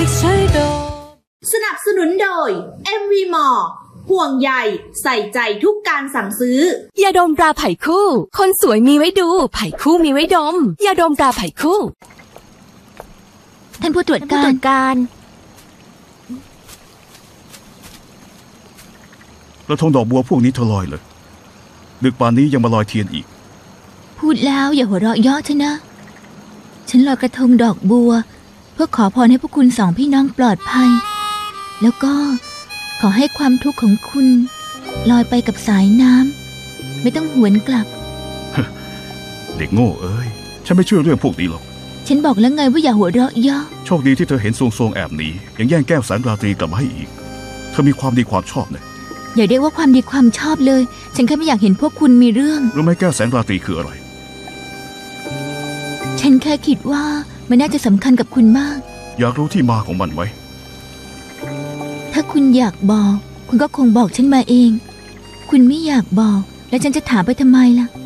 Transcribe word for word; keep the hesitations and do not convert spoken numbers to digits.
สนับสนุนโดย เอ็ม วี Mall ห่วงใยใส่ใจทุกการสั่งซื้อยาดมตราไผ่คู่คนสวยมีไว้ดูไผ่คู่มีไว้ดมยาดมตราไผ่คู่ท่านผู้ตรวจการกระทงดอกบัวพวกนี้เธอลอยเลยดึกป่านนี้ยังมาลอยเทียนอีกพูดแล้วอย่าหัวเราะเยาะเถอะนะฉันลอยกระทงดอกบัวเพื่อขอพรให้พวกคุณสองพี่น้องปลอดภัยแล้วก็ขอให้ความทุกข์ของคุณลอยไปกับสายน้ำไม่ต้องหวนกลับเด็กโง่เอ้ยฉันไม่เชื่อเรื่องพวกนี้หรอกฉันบอกแล้วไงว่าอย่าหัวเราะเยาะโชคดีที่เธอเห็นทรงทรงแอบหนียังแย่งแก้วแสงราตรีกลับมาให้อีกเธอมีความดีความชอบเนี่ยอย่าเรียกว่าความดีความชอบเลยฉันแค่ไม่อยากเห็นพวกคุณมีเรื่องรู้ไหมแก้วแสงราตรีคืออะไรฉันแค่คิดว่ามันน่าจะสำคัญกับคุณมากอยากรู้ที่มาของมันไหมถ้าคุณอยากบอกคุณก็คงบอกฉันมาเองคุณไม่อยากบอกแล้วฉันจะถามไปทำไมล่ะ